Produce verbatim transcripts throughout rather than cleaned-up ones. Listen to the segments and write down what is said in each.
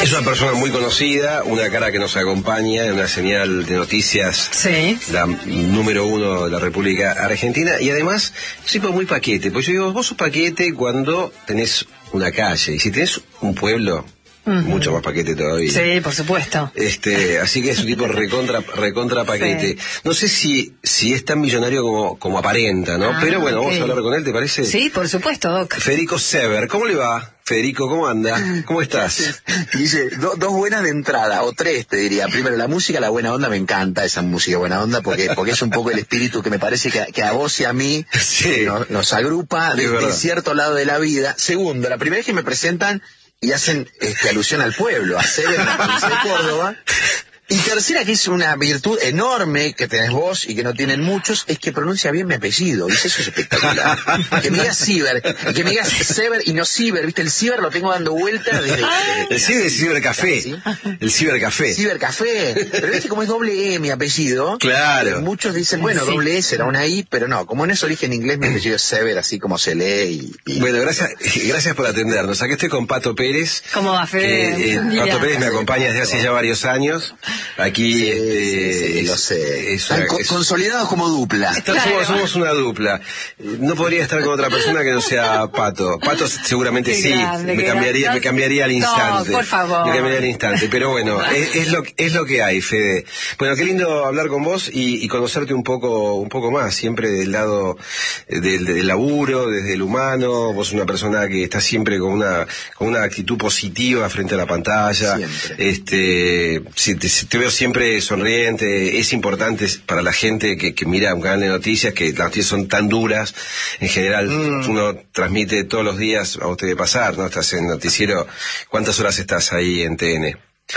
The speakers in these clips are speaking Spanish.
Es una persona muy conocida, una cara que nos acompaña en una señal de noticias, sí, la número uno de la República Argentina, y además es un tipo muy paquete, pues yo digo, vos sos paquete cuando tenés una calle, y si tenés un pueblo, uh-huh, mucho más paquete todavía. Sí, por supuesto. Este, así que es un tipo recontra, recontra paquete. Sí. No sé si, si es tan millonario como, como aparenta, ¿no? Ah, pero bueno, okay, vamos a hablar con él, ¿te parece? Sí, por supuesto, Doc. Federico Sever, ¿cómo le va? Federico, ¿cómo anda? ¿Cómo estás? Dice, do, dos buenas de entrada, o tres te diría. Primero, la música, la buena onda, me encanta esa música buena onda, porque porque es un poco el espíritu que me parece que, que a vos y a mí sí, nos, nos agrupa de, de cierto lado de la vida. Segundo, la primera vez que me presentan y hacen este, alusión al pueblo, a Sever, en la provincia de Córdoba. Y tercera, que es una virtud enorme que tenés vos y que no tienen muchos, es que pronuncia bien mi apellido, ¿viste? Eso es espectacular. Que me digas Ciber, que me digas Sever y no Ciber, ¿viste? El Ciber lo tengo dando vueltas desde... desde el Ciber es Cibercafé. ¿Sí? El Cibercafé. Cibercafé. Pero viste como es doble E mi apellido. Claro. Muchos dicen, bueno, sí, doble E será una I, pero no, como en eso origen inglés mi apellido es Sever, así como se lee y... y... Bueno, gracias gracias por atendernos. Aquí estoy con Pato Pérez. ¿Cómo va, Fede? Que, eh, Pato Pérez me acompaña desde hace ya varios años. Aquí, sí, este, sí, sí, es, lo sé. Es una, co es, consolidados como dupla. Claro. Somos, somos una dupla. No podría estar con otra persona que no sea Pato. Pato seguramente qué sí. Grande, me cambiaría, grande. me cambiaría al instante. No, por favor. Me cambiaría al instante. Pero bueno, es, es lo es lo que hay, Fede. Bueno, qué lindo hablar con vos y, y conocerte un poco, un poco más, siempre del lado del, del laburo, desde el humano. Vos una persona que está siempre con una, con una actitud positiva frente a la pantalla. Siempre. Este, si te, te veo siempre sonriente. Es importante para la gente que, que mira un canal de noticias, que las noticias son tan duras. En general, mm. uno transmite todos los días, a usted de pasar, ¿no? Estás en noticiero. ¿Cuántas horas estás ahí en T N?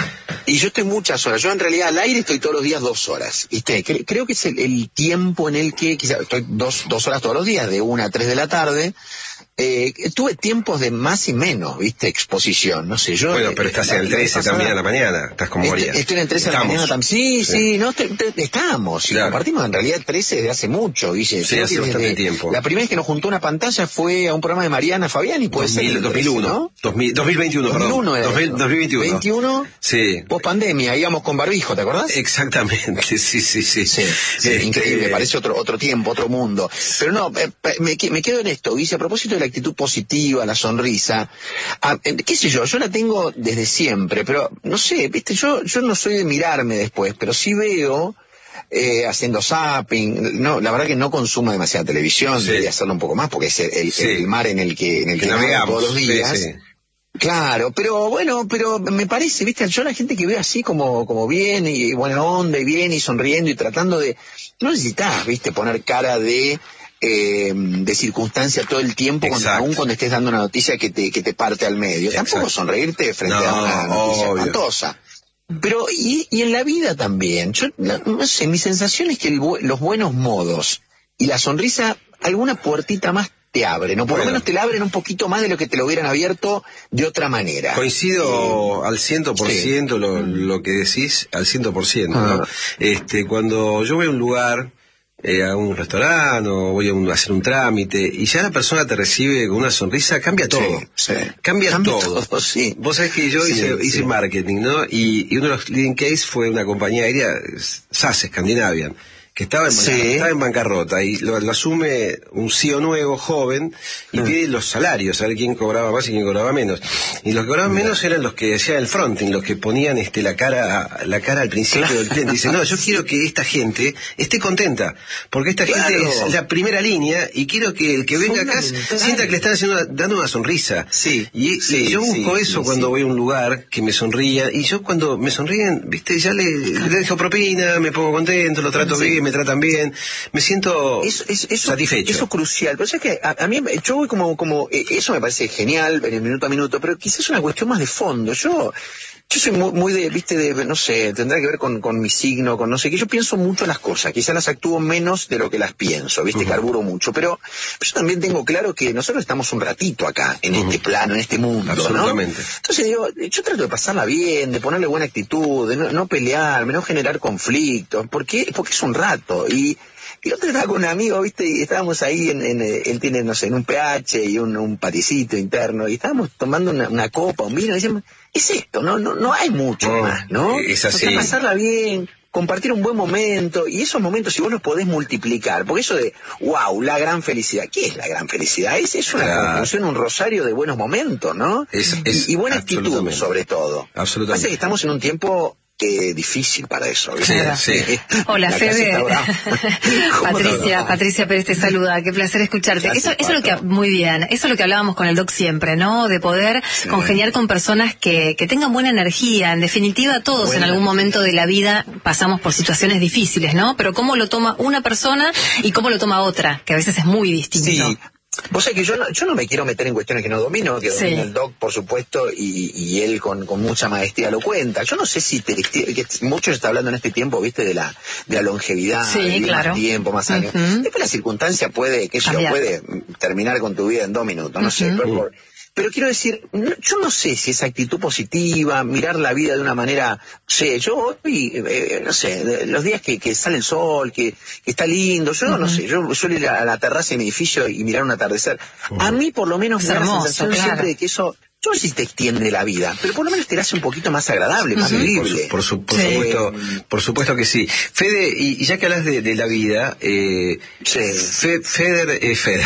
Y yo estoy muchas horas. Yo en realidad al aire estoy todos los días dos horas. ¿Viste? Cre creo que es el, el tiempo en el que, quizá, estoy dos, dos horas todos los días, de una a tres de la tarde. Eh, tuve tiempos de más y menos, ¿viste? Exposición, no sé, yo... Bueno, pero estás en el trece también a la mañana, estás como María. Estoy, estoy en el trece a la mañana también, sí, sí, sí, no, te, te, estamos, claro. Compartimos en realidad el trece desde hace mucho, Guille. Sí, hace bastante tiempo. La primera vez que nos juntó una pantalla fue a un programa de Mariana Fabiani, puede dos mil, ser... dos mil uno, ¿no? dos mil, dos mil veintiuno, perdón. dos mil uno, dos mil, dos mil veintiuno. veintiuno, sí. Post pandemia, íbamos con barbijo, ¿te acordás? Exactamente, sí, sí, sí. Sí, sí, sí este... increíble, parece otro, otro tiempo, otro mundo. Pero no, eh, me, me quedo en esto, Guille, a propósito de la actitud positiva, la sonrisa, ah, qué sé yo, yo la tengo desde siempre, pero no sé, viste, yo yo no soy de mirarme después, pero sí veo eh, haciendo zapping, no, la verdad que no consumo demasiada televisión, sí, debería hacerlo un poco más, porque es el, el, sí, el mar en el que, en el que, que navegamos todos los días. Sí, sí. Claro, pero bueno, pero me parece, viste, yo la gente que veo así como, como bien y buena onda y bien y sonriendo y tratando de, no necesitas, viste, poner cara de Eh, de circunstancia todo el tiempo, cuando, aún cuando estés dando una noticia que te, que te parte al medio. Exacto. Tampoco sonreírte frente no, a una noticia obvio. espantosa. Pero, y, y en la vida también, yo no, no sé, mi sensación es que el, los buenos modos y la sonrisa, alguna puertita más te abren, o por bueno. lo menos te la abren un poquito más de lo que te lo hubieran abierto de otra manera. Coincido eh, al ciento por ciento sí. lo, lo que decís, al ciento por ciento, ¿no? Ah. Este, cuando yo voy a un lugar, Eh, a un restaurante o voy a, un, a hacer un trámite y ya la persona te recibe con una sonrisa, cambia todo. Sí, sí. Cambia, cambia todo. todo sí. Vos sabés que yo sí, hice, sí. hice marketing, ¿no? Y, y uno de los leading case fue una compañía aérea, S A S, Scandinavian, que estaba en, sí. estaba en bancarrota y lo, lo asume un C E O nuevo, joven, y pide los salarios, a ver quién cobraba más y quién cobraba menos. Y los que cobraban menos eran los que hacían el fronting, los que ponían este la cara la cara al principio del cliente. Dice, no, yo quiero que esta gente esté contenta, porque esta claro. gente es la primera línea y quiero que el que venga acá sienta que le están haciendo una, dando una sonrisa. Sí, y, sí, y yo busco sí, eso sí, cuando sí. voy a un lugar, que me sonría, y yo cuando me sonríen, viste, ya le, le dejo propina, me pongo contento, lo trato sí. bien, me tratan bien, me siento eso, eso, eso, satisfecho. Eso es crucial, pero es que a, a mí, yo voy como, como, eso me parece genial, en el minuto a minuto, pero quizás es una cuestión más de fondo. Yo, yo soy muy, muy de, viste, de, no sé, tendrá que ver con, con mi signo, con no sé qué, yo pienso mucho las cosas, quizás las actúo menos de lo que las pienso, viste, uh-huh. carburo mucho, pero, pero yo también tengo claro que nosotros estamos un ratito acá, en uh-huh. este plano, en este mundo, absolutamente. ¿no? Entonces digo, yo trato de pasarla bien, de ponerle buena actitud, de no, no pelearme, no generar conflictos, porque, porque es un rato, y Y otro estaba con un amigo, viste, y estábamos ahí, en, en él tiene, no sé, en un P H y un, un paticito interno, y estábamos tomando una, una copa, un vino, y decíamos, es esto, no no no hay mucho no, más, ¿no? Es así. O sea, pasarla bien, compartir un buen momento, y esos momentos si vos los podés multiplicar, porque eso de, wow, la gran felicidad, ¿qué es la gran felicidad? Es, es una claro. conclusión, un rosario de buenos momentos, ¿no? Es, es, y, y buena actitud, sobre todo. Absolutamente. Pasa que estamos en un tiempo eh, difícil para eso. Sí, sí. Hola, Fede. Patricia, Patricia Pérez te saluda, qué placer escucharte. Eso, eso es lo que, muy bien, eso es lo que hablábamos con el Doc siempre, ¿no? De poder sí. congeniar con personas que, que tengan buena energía. En definitiva, todos buena en algún energía. momento de la vida pasamos por situaciones difíciles, ¿no? Pero cómo lo toma una persona y cómo lo toma otra, que a veces es muy distinto. Sí. Vos sabés que yo no, yo no me quiero meter en cuestiones que no domino, que domina sí. el Doc, por supuesto, y, y él con, con mucha maestría lo cuenta. Yo no sé si te, que mucho se está hablando en este tiempo, viste, de la de la longevidad, sí, de claro. más tiempo, más años. Uh-huh. Después la circunstancia puede, que yo puede terminar con tu vida en dos minutos, no uh-huh. sé, pero por, Pero quiero decir, no, yo no sé si esa actitud positiva, mirar la vida de una manera, no sé, yo hoy, eh, no sé, los días que, que sale el sol, que, que está lindo, yo uh-huh. no sé, yo suelo ir a la terraza de mi edificio y mirar un atardecer. Uh-huh. A mí por lo menos me da la sensación claro. siempre de que eso, yo no sé si te extiende la vida, pero por lo menos te la hace un poquito más agradable, uh-huh. más vivible. Por, su, por, su, por, sí. supuesto, por supuesto que sí. Fede, y, y ya que hablas de, de la vida, eh, sí. Fe, Feder, eh, Feder.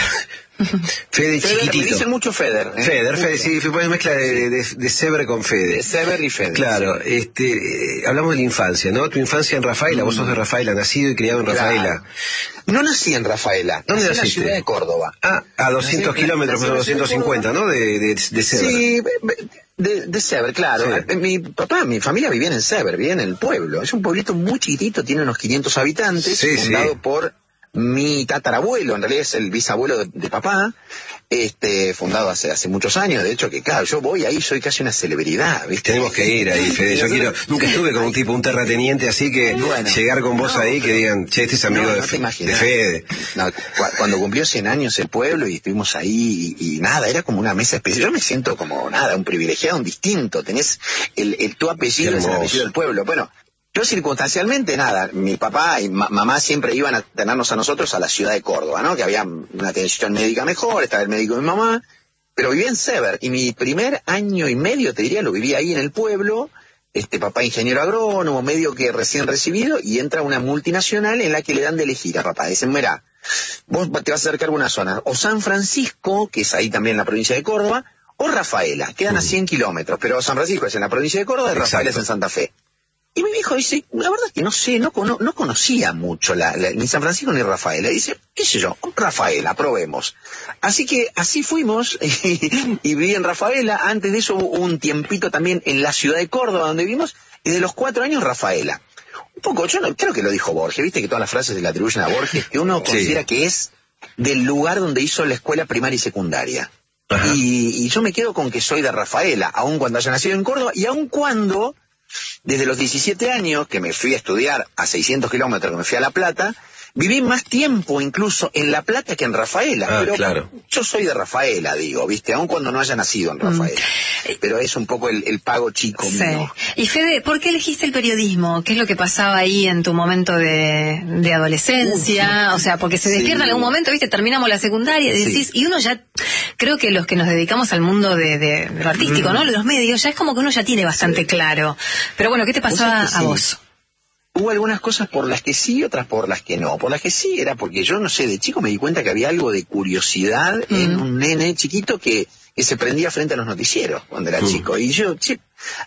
Fede Feder, chiquitito. Me dicen mucho Feder. ¿eh? Feder, Fede, sí, fue una mezcla de, de, de Sever con Fede. De Sever y Fede. Claro, sí. este, eh, hablamos de la infancia, ¿no? Tu infancia en Rafaela, mm. vos sos de Rafaela, nacido y criado en Rafaela. Claro. No nací en Rafaela, ¿dónde nací naciste? En la ciudad de Córdoba. Ah, a doscientos kilómetros, más doscientos cincuenta, ¿no? De, de, de Sever. Sí, de, de Sever, claro. Sí. Mi papá, mi familia vivía en Sever, vivía en el pueblo. Es un pueblito muy chiquitito, tiene unos quinientos habitantes, sí, fundado sí. por mi tatarabuelo, en realidad es el bisabuelo de, de papá, este, fundado hace hace muchos años. De hecho, que claro, yo voy ahí, soy casi una celebridad, ¿viste? Tenemos que ir ahí, Fede. Yo quiero, nunca estuve con un tipo, un terrateniente, así que bueno, llegar con vos no, ahí, que digan, che, este es amigo no, de, no te de Fede. No, cu- cuando cumplió cien años el pueblo y estuvimos ahí y, y nada, era como una mesa especial. Yo me siento como nada, un privilegiado, un distinto. Tenés el, el tu apellido, es el apellido del pueblo. Bueno, yo circunstancialmente, nada, mi papá y ma- mamá siempre iban a tenernos a nosotros a la ciudad de Córdoba, ¿no? Que había una atención médica mejor, estaba el médico de mi mamá, pero vivía en Sever, y mi primer año y medio, te diría, lo viví ahí en el pueblo, este papá ingeniero agrónomo, medio que recién recibido, y entra una multinacional en la que le dan de elegir a papá. Dicen, mira, vos te vas a acercar a una zona, o San Francisco, que es ahí también en la provincia de Córdoba, o Rafaela, quedan a cien kilómetros, pero San Francisco es en la provincia de Córdoba y Rafaela es en Santa Fe. Y mi viejo dice, la verdad es que no sé, no, no, no conocía mucho la, la, ni San Francisco ni Rafaela. Y dice, qué sé yo, Rafaela, probemos. Así que así fuimos y, y viví en Rafaela. Antes de eso hubo un tiempito también en la ciudad de Córdoba donde vivimos, y de los cuatro años Rafaela. Un poco, yo no, creo que lo dijo Borges, viste que todas las frases se le atribuyen a Borges, que uno sí. considera que es del lugar donde hizo la escuela primaria y secundaria. Y, y yo me quedo con que soy de Rafaela, aun cuando haya nacido en Córdoba, y aun cuando... Desde los diecisiete años que me fui a estudiar a seiscientos kilómetros, que me fui a La Plata, viví más tiempo incluso en La Plata que en Rafaela. Ah, pero claro. Yo soy de Rafaela, digo, ¿viste? Aun cuando no haya nacido en Rafaela. Mm. Pero es un poco el, el pago chico sí. mío. Y Fede, ¿por qué elegiste el periodismo? ¿Qué es lo que pasaba ahí en tu momento de, de adolescencia? Uf. O sea, porque se despierta sí. en algún momento, ¿viste? Terminamos la secundaria y decís, sí. y uno ya, creo que los que nos dedicamos al mundo de, de, de lo artístico, mm. ¿no? Los medios, ya es como que uno ya tiene bastante sí. claro. Pero bueno, ¿qué te pasaba a vos? Hubo algunas cosas por las que sí, otras por las que no. Por las que sí era porque yo, no sé, de chico me di cuenta que había algo de curiosidad mm. en un nene chiquito que, que se prendía frente a los noticieros cuando era mm. chico. Y yo, che,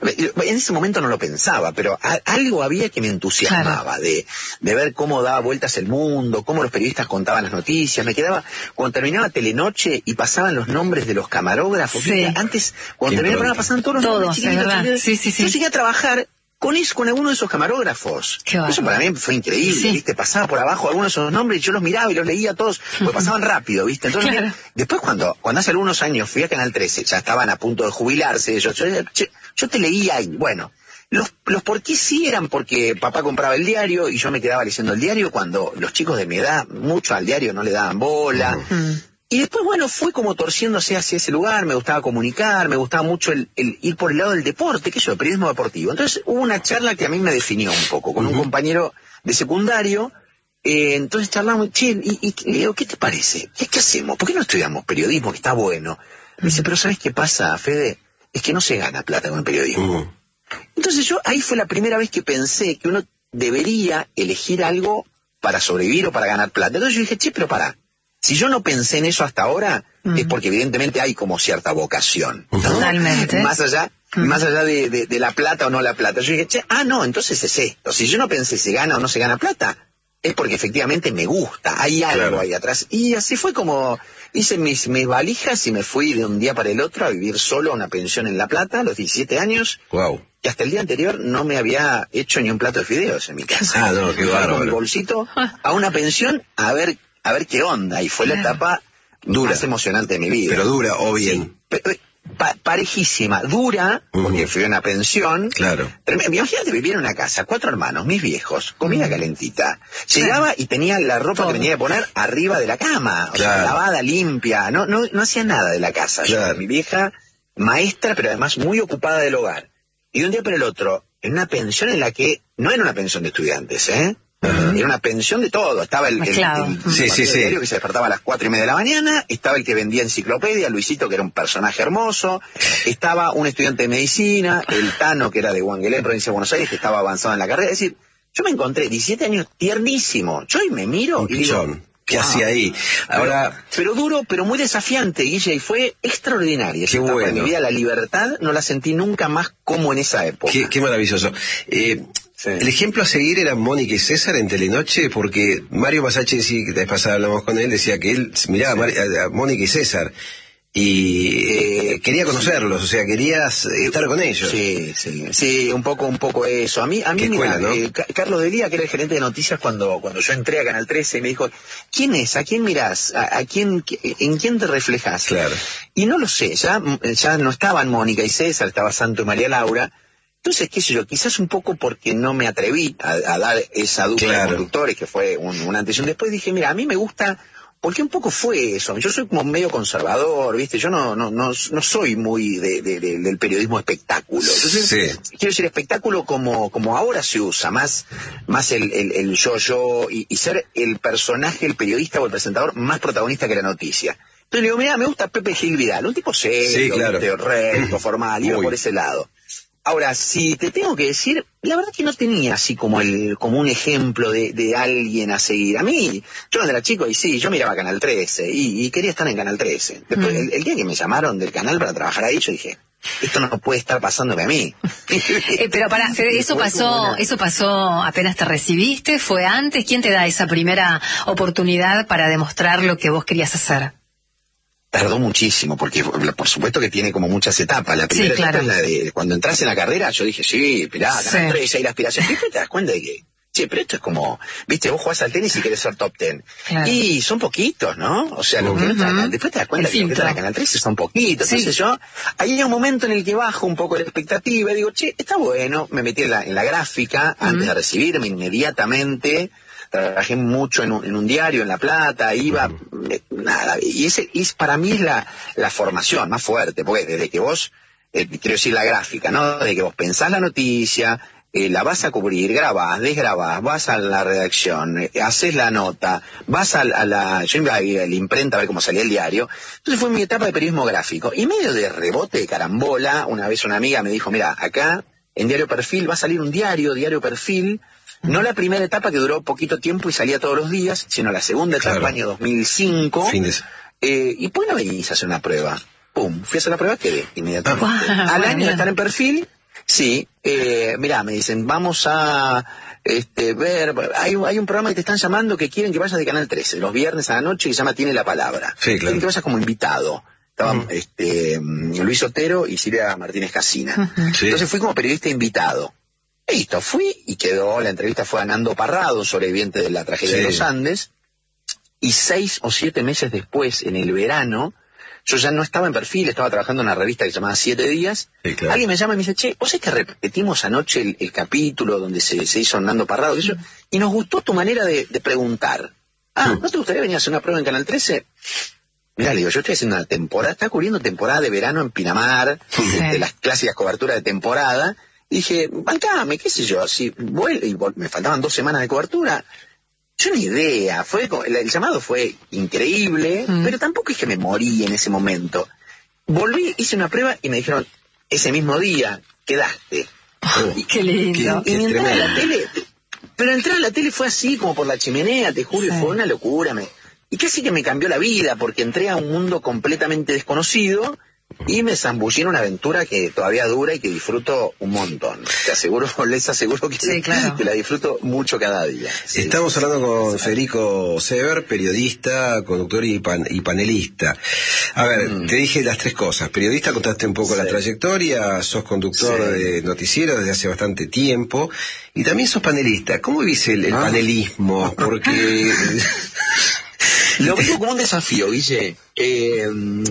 en ese momento no lo pensaba, pero a, algo había que me entusiasmaba claro. de, de ver cómo daba vueltas el mundo, cómo los periodistas contaban las noticias. Me quedaba, cuando terminaba Telenoche y pasaban los nombres de los camarógrafos, sí. antes, cuando terminaba el programa pasaban todos los todos, nombres chiquitos. Es verdad. Sí, sí, sí. Yo llegué a trabajar con eso, con alguno de esos camarógrafos. Eso para mí fue increíble, sí. ¿viste? Pasaba por abajo algunos de esos nombres y yo los miraba y los leía todos, porque pasaban rápido, ¿viste? Entonces, claro. mira, después cuando, cuando hace algunos años fui a Canal trece, ya estaban a punto de jubilarse, yo, yo, yo, yo te leía y, bueno, los, los por qué sí eran porque papá compraba el diario y yo me quedaba leyendo el diario cuando los chicos de mi edad, mucho al diario no le daban bola. Uh-huh. Y después, bueno, fue como torciéndose hacia ese lugar, me gustaba comunicar, me gustaba mucho el, el ir por el lado del deporte, que es el periodismo deportivo. Entonces hubo una charla que a mí me definió un poco, con un compañero de secundario, Eh, entonces charlamos, che, y, y le digo, ¿qué te parece? ¿Qué, ¿Qué hacemos? ¿Por qué no estudiamos periodismo, que está bueno? Me dice, pero ¿sabes qué pasa, Fede? Es que no se gana plata con el periodismo. Uh. Entonces yo, ahí fue la primera vez que pensé que uno debería elegir algo para sobrevivir o para ganar plata. Entonces yo dije, che, pero pará, si yo no pensé en eso hasta ahora, uh-huh. es porque evidentemente hay como cierta vocación, ¿no? Totalmente. Más allá, uh-huh. más allá de, de, de la plata o no la plata. Yo dije, che, ah, no, entonces es esto. Si yo no pensé si gana o no se gana plata, es porque efectivamente me gusta, hay algo claro. ahí atrás. Y así fue como hice mis, mis valijas y me fui de un día para el otro a vivir solo a una pensión en La Plata a los diecisiete años. Wow. Y hasta el día anterior no me había hecho ni un plato de fideos en mi casa. Ah, no, qué bárbaro. Con mi bolsito a una pensión a ver a ver qué onda. Y fue la etapa dura, más emocionante de mi vida. Pero dura o bien. Sí, pa parejísima, dura, uh-huh. porque fui a una pensión. Claro. Imagínate vivir en una casa, cuatro hermanos, mis viejos, comida uh-huh. calentita. Llegaba claro. y tenía la ropa Todo. que tenía que poner arriba de la cama, o claro. sea, lavada, limpia. No, no, no hacía nada de la casa. Claro. Yo, mi vieja, maestra, pero además muy ocupada del hogar. Y de un día para el otro, en una pensión en la que no era una pensión de estudiantes, ¿eh? Uh-huh. Era una pensión de todo. Estaba el, el, claro. el, el sí, sí, sí. diario que se despertaba a las cuatro y media de la mañana, estaba el que vendía enciclopedia, Luisito, que era un personaje hermoso, estaba un estudiante de medicina, el Tano, que era de Huanguelén, provincia de Buenos Aires, que estaba avanzado en la carrera. Es decir, yo me encontré diecisiete años tiernísimo. Yo hoy me miro un y digo, ¿qué wow. hacía ahí? Ahora, pero, pero duro, pero muy desafiante, Guille, y fue extraordinaria. Qué bueno. En mi vida, la libertad no la sentí nunca más como en esa época. Qué, qué maravilloso. Eh, sí. El ejemplo a seguir era Mónica y César en Telenoche, porque Mario Masacci, sí, que la vez pasada hablamos con él, decía que él miraba a, a Mónica y César y eh, quería conocerlos, o sea, querías estar con ellos. Sí, sí, sí, un poco, un poco eso. A mí, a mí, escuela, mira, ¿no? eh, Carlos Delía, que era el gerente de noticias cuando, cuando yo entré a Canal trece, me dijo, ¿quién es? ¿A quién mirás? ¿A, a quién, en quién te reflejas? Claro. Y no lo sé, ya, ya no estaban Mónica y César, estaba Santo y María Laura. Entonces, qué sé yo, quizás un poco porque no me atreví a, a dar esa dupla claro. de conductores, que fue un, un antes y un después. Dije, mira, a mí me gusta, porque un poco fue eso. Yo soy como medio conservador, ¿viste? Yo no no no, no soy muy de, de, de, del periodismo espectáculo. Entonces, sí. quiero decir, espectáculo como como ahora se usa, más más el, el, el yo-yo y, y ser el personaje, el periodista o el presentador más protagonista que la noticia. Entonces le digo, mira, me gusta Pepe Gil Vidal, un tipo serio, sí, claro. recto, formal, iba por ese lado. Ahora, si te tengo que decir, la verdad que no tenía así como el como un ejemplo de, de alguien a seguir. A mí, yo cuando era chico, y sí, yo miraba Canal trece, y, y quería estar en Canal trece. Después, mm. el, el día que me llamaron del canal para trabajar ahí, yo dije, esto no puede estar pasándome a mí. eh, pero para, Fede, eso pasó, una... eso pasó apenas te recibiste, ¿fue antes? ¿Quién te da esa primera oportunidad para demostrar lo que vos querías hacer? Tardó muchísimo, porque por supuesto que tiene como muchas etapas. La primera sí, claro. etapa es la de cuando entras en la carrera, yo dije, sí, esperá, Canal trece, hay la aspiración. Y te das cuenta de que, che, pero esto es como, viste, vos jugás al tenis y querés ser top ten. Claro. Y son poquitos, ¿no? O sea, lo que uh-huh. entra, después te das cuenta que lo que entra en Canal trece son poquitos. Sí. Entonces yo, ahí hay un momento en el que bajo un poco la expectativa y digo, che, está bueno, me metí en la, en la gráfica, uh-huh. antes de recibirme inmediatamente. Trabajé mucho en un, en un diario en La Plata, iba, eh, nada, y ese es para mí la, la formación más fuerte, porque desde que vos, eh, quiero decir la gráfica, ¿no? Desde que vos pensás la noticia, eh, la vas a cubrir, grabás, desgrabás, vas a la redacción, eh, haces la nota, vas a, a la, yo iba a la imprenta a ver cómo salía el diario. Entonces fue mi etapa de periodismo gráfico, y medio de rebote, de carambola, una vez una amiga me dijo, mira, acá en Diario Perfil va a salir un diario, Diario Perfil. No la primera etapa que duró poquito tiempo y salía todos los días, sino la segunda etapa, claro. año dos mil cinco. Fines. Eh, ¿Y por qué no venís a hacer una prueba? Pum, fui a hacer la prueba, quedé inmediatamente. Ah, Al año de estar en Perfil, sí, eh, mirá, me dicen, vamos a este, ver, hay, hay un programa que te están llamando que quieren que vayas de Canal trece, los viernes a la noche, que se llama Tiene la Palabra. Sí, claro. Quieren que vayas como invitado. Estaban uh-huh. este, Luis Otero y Silvia Martínez Casina. Uh-huh. Sí. Entonces fui como periodista invitado. Listo, fui y quedó, la entrevista fue a Nando Parrado, sobreviviente de la tragedia sí. de los Andes, y seis o siete meses después, en el verano, yo ya no estaba en Perfil, estaba trabajando en una revista que se llamaba Siete Días, sí, claro. alguien me llama y me dice, che, ¿vos es que repetimos anoche el, el capítulo donde se, se hizo Nando Parrado? Y, yo, y nos gustó tu manera de, de preguntar. Ah, ¿no te gustaría venir a hacer una prueba en Canal trece? Mirá, le digo, yo estoy haciendo una temporada, está cubriendo temporada de verano en Pinamar, sí. de las clásicas coberturas de temporada. Dije, bancame, qué sé yo, así, vuelvo, y me faltaban dos semanas de cobertura. yo ni idea, fue el, el llamado fue increíble, mm. pero tampoco es que me morí en ese momento. Volví, hice una prueba y me dijeron, ese mismo día, quedaste. Oh, y, qué lindo. Y, y mi entrada a la tele, pero entrar a la tele fue así, como por la chimenea, te juro, sí. fue una locura. Me, y casi que me cambió la vida, porque entré a un mundo completamente desconocido, y me zambullí en una aventura que todavía dura y que disfruto un montón. Te aseguro, les aseguro que, sí, claro. que la disfruto mucho cada día. Sí. Estamos hablando con Federico Sever, periodista, conductor y, pan, y panelista. A ver, mm. te dije las tres cosas. Periodista, contaste un poco sí. la trayectoria, sos conductor sí. de noticiero desde hace bastante tiempo, y también sos panelista. ¿Cómo vivís el, el ah. panelismo? Porque... Lo veo como un desafío, Guille. Eh...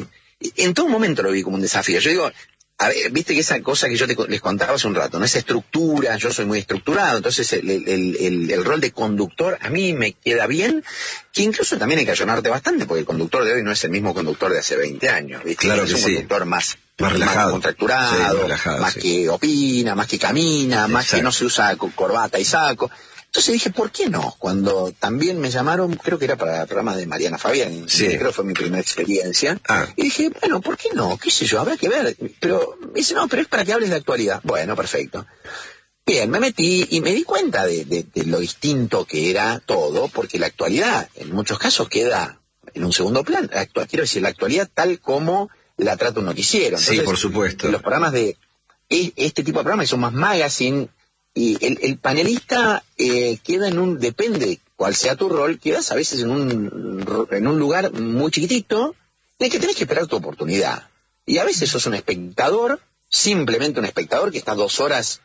En todo momento lo vi como un desafío. Yo digo, a ver, viste que esa cosa que yo te, les contaba hace un rato, ¿no? Esa estructura, yo soy muy estructurado, entonces el, el, el, el rol de conductor a mí me queda bien, que incluso también hay que allanarte bastante, porque el conductor de hoy no es el mismo conductor de hace veinte años, ¿viste? Claro es que un sí. conductor más, más relajado, más contracturado, sí, más, relajado, más sí. que opina, más que camina, Exacto. más que no se usa corbata y saco. Entonces dije, ¿por qué no? Cuando también me llamaron, creo que era para el programa de Mariana Fabián, sí. creo que fue mi primera experiencia, ah. y dije, bueno, ¿por qué no? ¿Qué sé yo? Habrá que ver. Pero me dice, no, pero es para que hables de actualidad. Bueno, perfecto. Bien, me metí y me di cuenta de, de, de lo distinto que era todo, porque la actualidad en muchos casos queda en un segundo plano. Actual, quiero decir, la actualidad tal como la trata un noticiero. Entonces, sí, por supuesto. Los programas de este tipo de programas son más magazine. Y el, el panelista eh, queda en un, depende cuál sea tu rol, quedas a veces en un, en un lugar muy chiquitito en el que tenés que esperar tu oportunidad. Y a veces sos un espectador, simplemente un espectador que está dos horas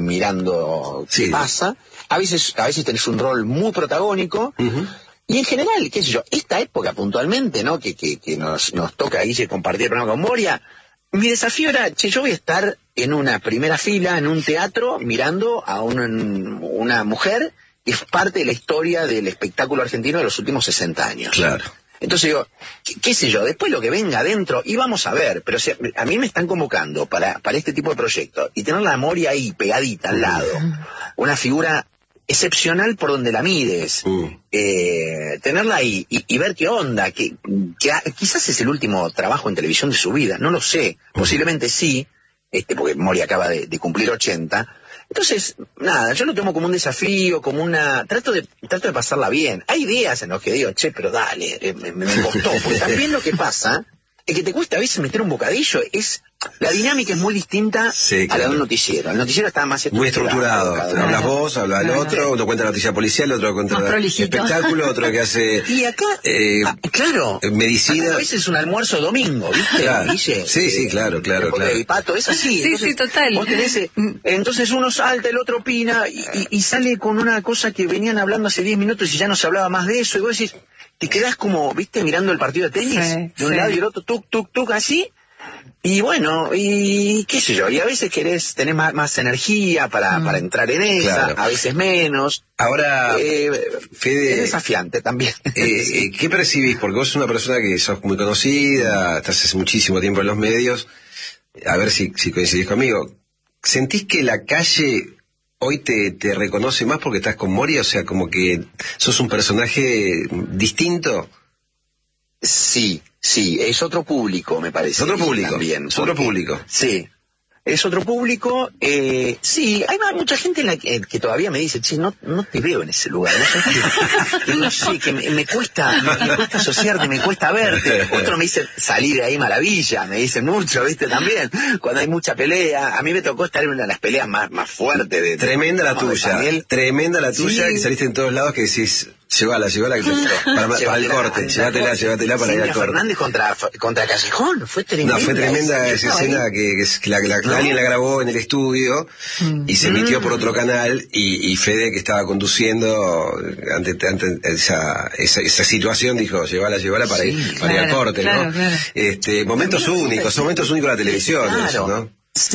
mirando sí. qué pasa. A veces, a veces tenés un rol muy protagónico. Uh-huh. Y en general, qué sé yo, esta época puntualmente, ¿no? Que, que, que nos, nos toca ahí compartir el programa con Moria. Mi desafío era, che, yo voy a estar en una primera fila, en un teatro, mirando a una, una mujer que es parte de la historia del espectáculo argentino de los últimos sesenta años. Claro. Entonces digo, qué, qué sé yo, después lo que venga adentro, y vamos a ver, pero si a mí me están convocando para, para este tipo de proyectos, y tener la Moria ahí, pegadita, al lado, una figura excepcional por donde la mides, mm. eh, tenerla ahí y, y ver qué onda, que, que a, quizás es el último trabajo en televisión de su vida, no lo sé, mm. posiblemente sí, este, porque Moria acaba de, de cumplir ochenta, entonces, nada, yo lo tomo como un desafío, como una, trato de, trato de pasarla bien, hay días en los que digo, che, pero dale, eh, me, me costó, porque también lo que pasa es que te cuesta a veces meter un bocadillo, es... La dinámica es muy distinta sí, claro. a la de un noticiero. El noticiero está más estructurado. Muy estructurado. Claro. Hablas vos, habla el otro, uno cuenta la noticia policial, otro cuenta el espectáculo, otro que hace... Y acá, eh, ah, claro, medicina. Acá a veces es un almuerzo domingo, ¿viste? Claro. Dice, sí, eh, sí, claro, claro, claro. El pato es así. Sí, entonces, sí, total. Vos tenés, eh, entonces uno salta, el otro opina, y, y, y sale con una cosa que venían hablando hace diez minutos y ya no se hablaba más de eso, y vos decís, te quedás como, ¿viste? Mirando el partido de tenis, sí, de un sí. lado y el otro, tuk, tuk, tuk, así. Y bueno, y qué sé yo, y a veces querés tener más, más energía para, mm. para entrar en esa, claro. a veces menos. Ahora, eh, Fede, es desafiante también. Eh, ¿Qué percibís? Porque vos sos una persona que sos muy conocida, estás hace muchísimo tiempo en los medios, a ver si, si coincidís conmigo. ¿Sentís que la calle hoy te, te reconoce más porque estás con Moria? O sea, como que sos un personaje distinto. Sí, sí, es otro público, me parece. Otro público, también, es otro porque, público. Sí, es otro público. Eh, sí, hay mucha gente en la que, que todavía me dice, che, no, no te veo en ese lugar. No sé, que, no sé, que me, me cuesta, me, me cuesta asociarte, me cuesta verte. Otro me dice, salir de ahí maravilla, me dicen mucho, viste, también. Cuando hay mucha pelea, a mí me tocó estar en una de las peleas más, más fuertes de... Tremenda la no, tuya, tremenda la tuya, sí. Que saliste en todos lados que decís... Llévala, llévala para, para el corte, llévatela, llévatela para ir al corte. Fernández contra, contra Callejón, fue tremenda. No, fue tremenda esa escena que, que la, la, ¿no? Alguien la grabó en el estudio y se emitió por otro canal y, y Fede, que estaba conduciendo ante, ante esa, esa, esa situación, dijo, llévala, llévala para sí, ir, para claro, ir al corte, claro, ¿no? Claro. Este, momentos únicos, son momentos únicos de la televisión, claro. Eso, ¿no?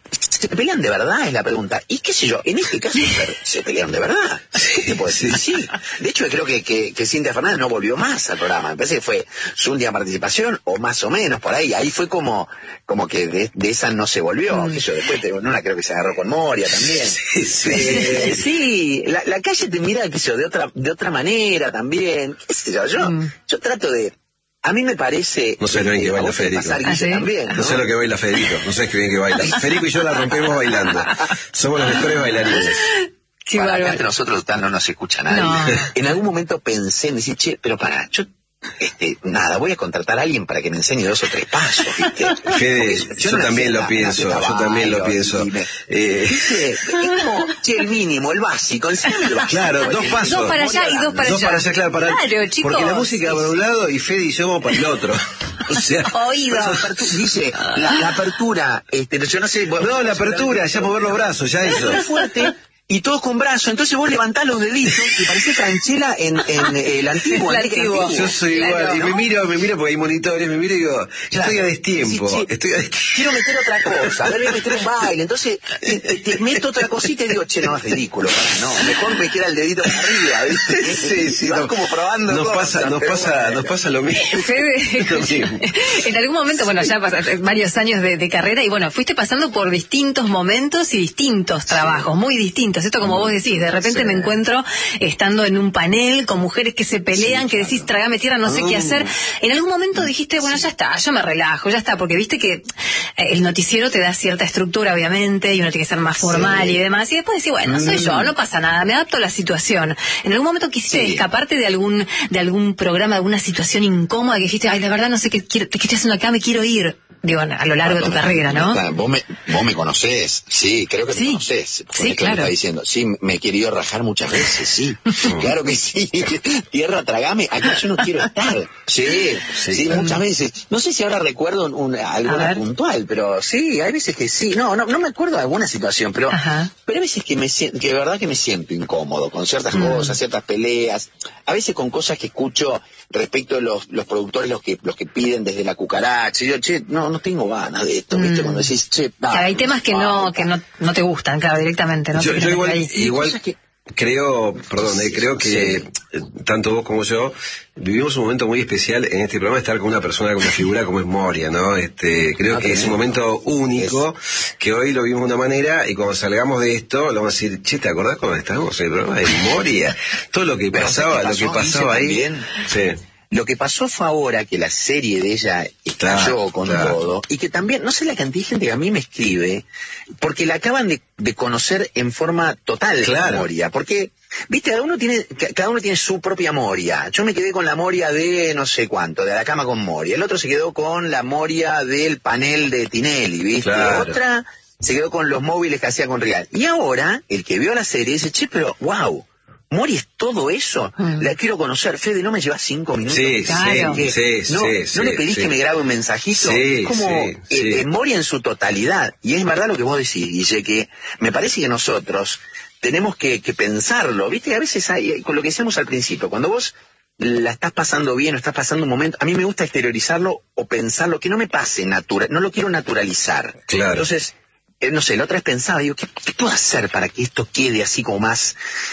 ¿se pelean de verdad? Es la pregunta. Y qué sé yo, en este caso se pelean de verdad. ¿Qué te puedo decir? Sí. De hecho, creo que, que, que Cintia Fernández no volvió más al programa. Me parece que fue su última participación, o más o menos, por ahí. Ahí fue como como que de, de esa no se volvió. Mm. Que yo después, te, no la creo que se agarró con Moria también. Sí, sí. Eh, sí, la, la calle te mira, qué sé yo, de otra, de otra manera también. Qué sé yo, yo, mm. yo trato de... A mí me parece... No sé lo bien que baila Federico. ¿Ah, sí? También, ¿no? No sé lo que baila Federico. No sé qué bien que baila. Federico y yo la rompemos bailando. Somos los mejores bailarines. Qué para acá entre nosotros no nos escucha nadie. No. En algún momento pensé en decir, che, pero para, yo... Este, nada, voy a contratar a alguien para que me enseñe dos o tres pasos, ¿viste? Fede, yo, yo, yo también lo pienso, yo también lo pienso. Me, eh, ¿viste? Es como, che, el mínimo, el básico, el básico. Claro, dos pasos. Dos para allá y dos para dos allá. Para allá claro, para claro, chicos. Porque la música va para un lado y Fede y yo vamos para el otro. O sea, oído. Dice, la, la apertura, este, yo no sé. No, la apertura, ya mover los brazos, ya eso. Es fuerte. Y todos con brazos, entonces vos levantás los deditos y parece Franchella en, en el antiguo. El antiguo. Yo soy claro, igual, ¿no? Y me miro, me miro porque hay monitores, me miro y digo, claro. Estoy a destiempo, sí, sí. estoy a destiempo. Quiero meter otra cosa, a ver, voy a meter un baile, entonces te, te, te meto otra cosita y digo, che, no, es ridículo, para, no, mejor me queda el dedito para arriba, ¿viste? Sí, sí, vas no, como probando nos cosas, pasa, nos pasa, bueno. nos pasa lo mismo. Fede, lo mismo. En algún momento, bueno, ya pasaste varios años de, de carrera y bueno, fuiste pasando por distintos momentos y distintos trabajos, sí. muy distintos, esto como vos decís, de repente sí. me encuentro estando en un panel con mujeres que se pelean, sí, que decís, trágame tierra, no sé mm. qué hacer. En algún momento dijiste, bueno, ya está, yo me relajo, ya está, porque viste que el noticiero te da cierta estructura, obviamente, y uno tiene que ser más formal sí. y demás, y después decís, bueno, soy mm. yo, no pasa nada, me adapto a la situación. En algún momento quisiste sí. escaparte de algún de algún programa, de alguna situación incómoda, que dijiste, ay, de verdad no sé qué, quiero, qué estoy haciendo acá, me quiero ir. Digo, a lo largo no, de tu no, carrera, ¿no? no vos, me, vos me conocés, sí, creo que sí. me conocés. Sí, claro. Me está diciendo. Sí, me he querido rajar muchas veces, sí. Claro que sí. Tierra, tragame, acá yo no quiero estar. Sí, sí, sí muchas veces. No sé si ahora recuerdo un, alguna puntual, pero sí, hay veces que sí. No, no, no me acuerdo de alguna situación, pero, pero hay veces que me siento, que de verdad que me siento incómodo con ciertas mm. cosas, ciertas peleas, a veces con cosas que escucho respecto de los, los productores, los que, los que piden desde la cucaracha. Y yo, che, no, no tengo ganas de esto, ¿viste? Mm. Cuando decís, che, va, claro, hay temas que no, que no, no te gustan, claro, directamente, ¿no? Yo, yo igual, igual que... creo, perdón, eh, creo que sí. tanto vos como yo vivimos un momento muy especial en este programa, estar con una persona, con una figura como es Moria, ¿no? Este, creo ah, que es un momento único, es. que hoy lo vimos de una manera y cuando salgamos de esto, lo vamos a decir, che, ¿te acordás cuando estábamos en el programa de Moria? Todo lo que pasaba, lo que pasaba ahí. Sí. Lo que pasó fue ahora que la serie de ella estalló claro, con claro. todo, y que también, no sé la cantidad de gente que a mí me escribe, porque la acaban de, de conocer en forma total, claro. Moria, porque, viste, cada uno tiene, cada uno tiene su propia Moria. Yo me quedé con la Moria de no sé cuánto, de la cama con Moria, el otro se quedó con la Moria del panel de Tinelli, viste, claro. otra se quedó con los móviles que hacía con Real, y ahora, el que vio la serie dice, che, pero, wow, Moria es todo eso, mm. la quiero conocer. Fede, ¿no me llevas cinco minutos? Sí, claro. sí, sí, no, sí, ¿no sí, le pedís sí. que me grabe un mensajito? Sí, es como sí, eh, sí. Eh, Moria en su totalidad. Y es verdad lo que vos decís, Guille, que me parece que nosotros tenemos que, que pensarlo. Viste, a veces hay, con lo que decíamos al principio, cuando vos la estás pasando bien o estás pasando un momento, a mí me gusta exteriorizarlo o pensarlo, que no me pase natural, no lo quiero naturalizar. Claro. Entonces, eh, no sé, la otra vez pensaba, digo, ¿qué, qué puedo hacer para que esto quede así como más...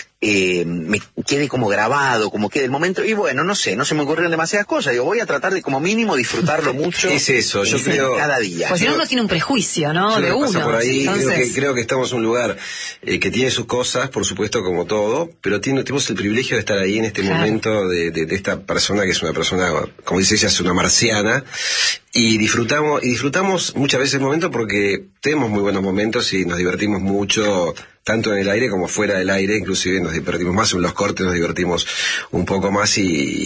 Eh, me quede como grabado, como quede el momento, y bueno, no sé, no se me ocurrieron demasiadas cosas, digo, voy a tratar de como mínimo disfrutarlo mucho. Es eso, yo creo... cada día. Pues si no, uno tiene un prejuicio, ¿no? De uno. Por ahí, entonces... creo, que, creo que estamos en un lugar eh, que tiene sus cosas, por supuesto, como todo, pero tiene, tenemos el privilegio de estar ahí en este claro. momento de, de, de esta persona que es una persona, como dice ella, es una marciana, y disfrutamos, y disfrutamos muchas veces el momento porque tenemos muy buenos momentos y nos divertimos mucho, tanto en el aire como fuera del aire, inclusive nos divertimos más, en los cortes nos divertimos un poco más, y,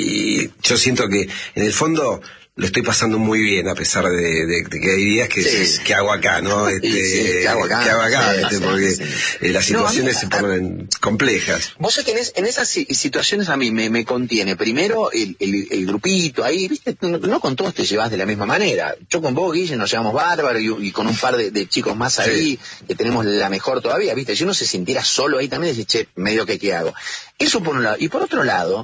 y yo siento que en el fondo lo estoy pasando muy bien, a pesar de, de, de que hay días que, sí. que hago acá, ¿no? Este, sí, sí, que hago acá, que hago acá sí, este, sí, porque sí. Eh, las situaciones no, se ponen complejas. Vos sabés que en, es, en esas situaciones a mí me, me contiene primero el, el, el grupito ahí, viste, no, no con todos te llevas de la misma manera. Yo con vos, Guille, nos llevamos bárbaro, y, y con un par de, de chicos más ahí, sí. que tenemos la mejor todavía, viste. Si uno se sintiera solo ahí también, decís, che, medio que qué hago. Eso por un lado. Y por otro lado,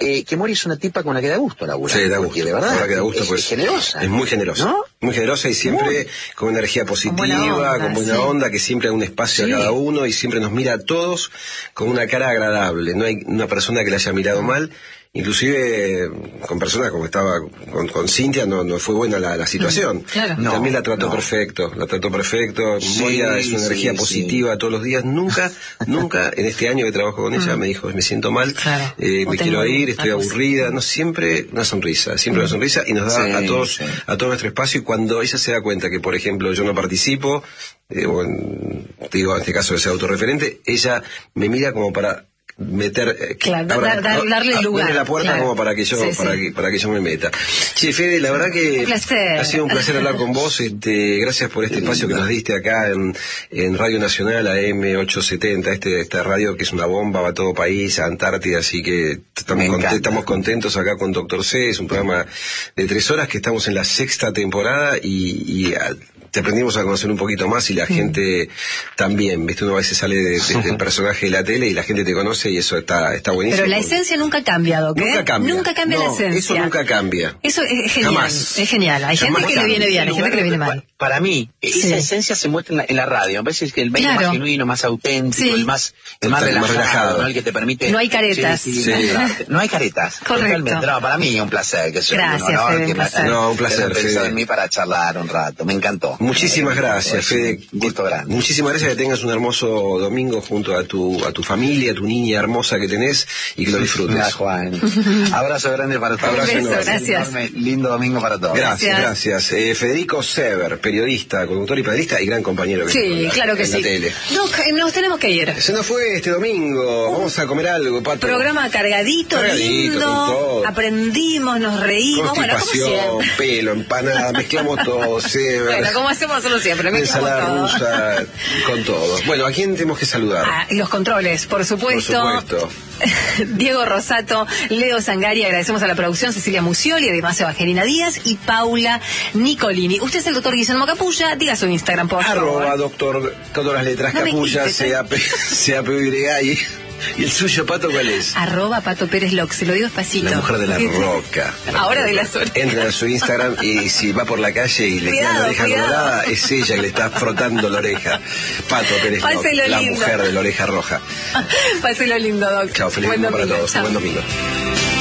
eh, que Mori es una tipa con la que da gusto laburar. Sí, da gusto. Porque de verdad, la que da gusto, es, pues, es generosa. Es muy generosa. ¿No? Muy generosa y siempre muy. con energía positiva, con buena onda, con buena sí. onda, que siempre da un espacio sí. a cada uno y siempre nos mira a todos con una cara agradable. No hay una persona que le haya mirado mal. Inclusive con personas como estaba con, con Cintia no, no fue buena la, la situación. Mm, claro. no, También la trató no. perfecto, la trató perfecto. Sí, Moria es una sí, energía sí. positiva todos los días. Nunca, nunca en este año que trabajo con ella mm. me dijo, me siento mal, claro. eh, me quiero ir, estoy aburrida. No, siempre una sonrisa, siempre mm. una sonrisa y nos da sí, a todos, sí. a todo nuestro espacio. Y cuando ella se da cuenta que, por ejemplo, yo no participo, eh, o en, digo, en este caso de ser autorreferente, ella me mira como para meter eh, claro, ahora, dar, dar, darle a, lugar la puerta claro. como para que yo sí, para sí. que para que yo me meta. Che, Fede, la verdad que ha sido un placer hablar con vos. Este, gracias por este espacio que nos diste acá en, en Radio Nacional, A M ochocientos setenta, este esta radio que es una bomba, va a todo país, a Antártida, así que estamos, content, estamos contentos acá con Doctor C. Es un programa de tres horas que estamos en la sexta temporada y, y a, te aprendimos a conocer un poquito más y la mm. gente también, viste, uno a veces sale de, de, del personaje de la tele y la gente te conoce y eso está, está buenísimo. Pero la esencia nunca ha cambiado, ¿qué? Nunca cambia. Nunca cambia no, la esencia. Eso nunca cambia. Eso es genial. Jamás. Es genial. Hay Jamás gente que le viene bien, hay gente que le viene mal. Para mí, esa sí. esencia se muestra en la, en la radio. A veces que el medio claro. más genuino, más auténtico, sí. el más, el más relajado, más relajado. ¿no? El que te permite... No hay caretas. Sí, sí, sí. No hay caretas. Correcto. No, para mí es un placer. Que Gracias, un honor, Fede, que un placer. No, un placer, Fede. en mí para charlar un rato. Me encantó. Muchísimas gracias, Fede. Un gusto grande. Muchísimas gracias, que tengas un hermoso domingo junto a tu a tu familia, a tu niña hermosa que tenés y que lo disfrutes. Gracias, Juan. Abrazo grande para todos. Abrazo beso, gracias. Enorme, lindo domingo para todos. Gracias, gracias. gracias. Eh, Federico Sever, periodista, conductor y periodista y gran compañero que sí, la, claro que en sí. la tele. No, nos tenemos que ir. Se nos fue este domingo. Uh, Vamos a comer algo, Pato. Programa cargadito, cargadito lindo. Aprendimos, nos reímos. Bueno, como siempre. Pelo, empanada, mezclamos todo. Sever. Bueno, como hacemos nosotros siempre, mezclamos ensalada todo. rusa, con todo. Bueno, ¿a quién tenemos que saludar? Ah, y los controles, por supuesto. Por supuesto. Diego Rosato, Leo Sangari, agradecemos a la producción Cecilia Musioli, además Evangelina Díaz y Paula Nicolini. Usted es el doctor Guillermo Capulla, diga su Instagram, por favor. Arroba doctor, todas las letras, no Capulla, C A P Y. ¿Y el suyo, Pato, cuál es? Arroba Pato Pérez Lox, se lo digo despacito. La mujer de la roca. Ahora de la suerte. Entra a su Instagram y si va por la calle y le queda la oreja colorada, es ella que le está frotando la oreja. Pato Pérez Lox, la lindo. mujer de la oreja roja. Páselo lindo, Doc. Chao, feliz domingo para todos. Chao. Buen domingo.